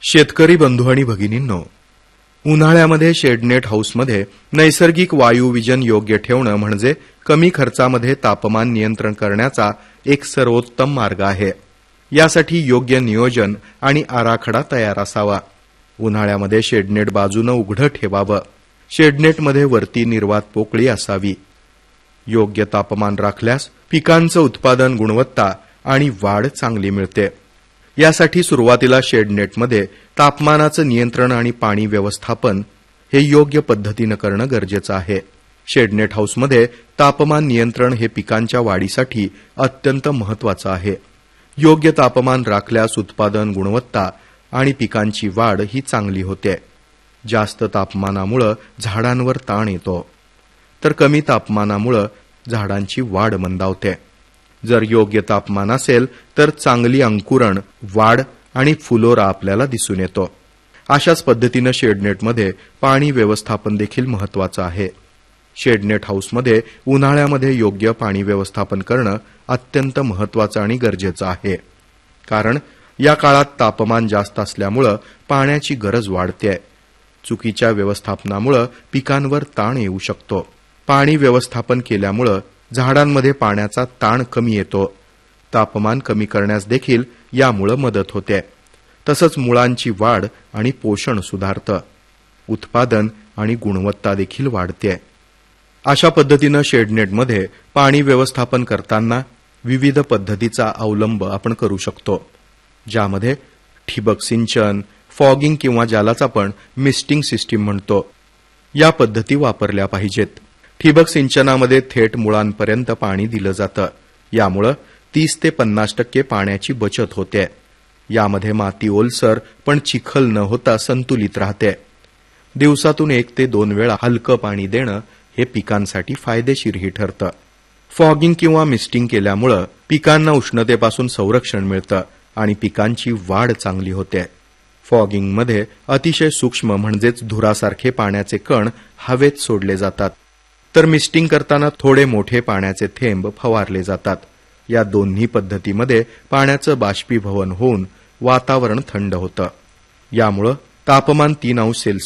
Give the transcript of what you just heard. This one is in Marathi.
शेतकरी बंधू आणि भगिनींनो, उन्हाळ्यामध्ये शेडनेट हाऊसमध्ये नैसर्गिक वायुविजन योग्य ठेवणं म्हणजे कमी खर्चामध्ये तापमान नियंत्रण करण्याचा एक सर्वोत्तम मार्ग आहे. यासाठी योग्य नियोजन आणि आराखडा तयार असावा. उन्हाळ्यामध्ये शेडनेट बाजूनं उघडं ठेवावं. शेडनेटमध्ये वरती निर्वात पोकळी असावी. योग्य तापमान राखल्यास पिकांचं उत्पादन, गुणवत्ता आणि वाढ चांगली मिळते. यासाठी सुरुवातीला शेडनेटमध्ये तापमानाचं नियंत्रण आणि पाणी व्यवस्थापन हे योग्य पद्धतीनं करणं गरजेचं आहे. शेडनेट हाऊसमध्ये तापमान नियंत्रण हे पिकांच्या वाढीसाठी अत्यंत महत्वाचं आहे. योग्य तापमान राखल्यास उत्पादन, गुणवत्ता आणि पिकांची वाढ ही चांगली होते. जास्त तापमानामुळे झाडांवर ताण येतो, तर कमी तापमानामुळे झाडांची वाढ मंदावते. जर योग्य तापमान असेल तर चांगली अंकुरण, वाढ आणि फुलोरा आपल्याला दिसून येतो. अशाच पद्धतीनं शेडनेटमध्ये पाणी व्यवस्थापन देखील महत्वाचं आहे. शेडनेट हाऊसमध्ये उन्हाळ्यामध्ये योग्य पाणी व्यवस्थापन करणं अत्यंत महत्वाचं आणि गरजेचं आहे. कारण या काळात तापमान जास्त असल्यामुळं पाण्याची गरज वाढते. चुकीच्या व्यवस्थापनामुळे पिकांवर ताण येऊ शकतो. पाणी व्यवस्थापन केल्यामुळं झाडांमध्ये पाण्याचा ताण कमी येतो. तापमान कमी करण्यास देखील यामुळे मदत होते. तसंच मुळांची वाढ आणि पोषण सुधारतं. उत्पादन आणि गुणवत्ता देखील वाढते. अशा पद्धतीनं शेडनेटमध्ये पाणी व्यवस्थापन करताना विविध पद्धतीचा अवलंब आपण करू शकतो, ज्यामध्ये ठिबक सिंचन, फॉगिंग किंवा ज्यालाच आपण मिस्टिंग सिस्टीम म्हणतो, या पद्धती वापरल्या पाहिजेत. ठिबक सिंचनामध्ये थेट मुळांपर्यंत पाणी दिलं जातं. यामुळं 30 ते 50% पाण्याची बचत होते. यामध्ये माती ओलसर पण चिखल न होता संतुलित राहते. दिवसातून 1 ते 2 वेळा हलकं पाणी देणं हे पिकांसाठी फायदेशीरही ठरतं. फॉगिंग किंवा मिस्टिंग केल्यामुळं पिकांना उष्णतेपासून संरक्षण मिळतं आणि पिकांची वाढ चांगली होते. फॉगिंगमध्ये अतिशय सूक्ष्म म्हणजेच धुरासारखे पाण्याचे कण हवेत सोडले जातात, तर मिस्टिंग करताना थोडे मोठे पाण्याचे थेंब फवारले जातात. या दोन्ही पद्धतीमध्ये पाण्याचं बाष्पीभवन होऊन वातावरण थंड होतं. यामुळं तापमान 3°C